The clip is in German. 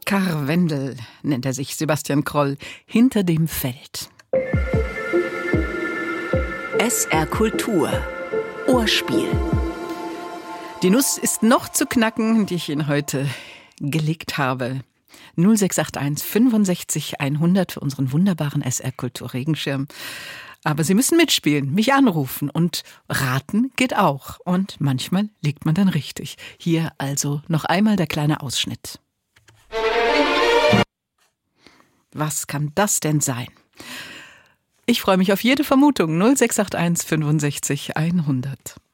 Karwendel nennt er sich, Sebastian Kroll, hinter dem Feld. SR Kultur Ohrspiel. Die Nuss ist noch zu knacken, die ich Ihnen heute gelegt habe. 0681 65 100 für unseren wunderbaren SR Kultur Regenschirm. Aber Sie müssen mitspielen, mich anrufen und raten geht auch. Und manchmal liegt man dann richtig. Hier also noch einmal der kleine Ausschnitt. Was kann das denn sein? Ich freue mich auf jede Vermutung. 0681 65 100.